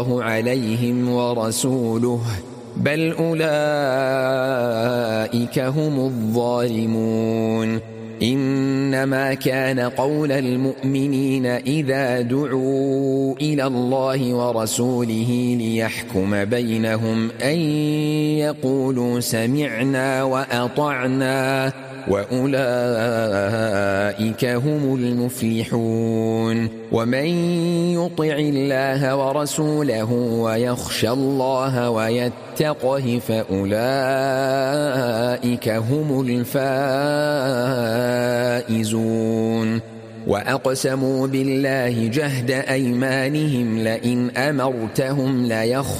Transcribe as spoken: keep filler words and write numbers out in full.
عليهم ورسوله بل أولئك هم الظالمون. إنما كان قول المؤمنين إذا دعوا إلى الله ورسوله ليحكم بينهم أن يقولوا سمعنا وأطعنا وأولئك هم المفلحون. ومن يطع الله ورسوله ويخشى الله ويتقه فأولئك هم الفائزون. وأقسموا بالله جهد أيمانهم لئن أمرتهم ليخرجون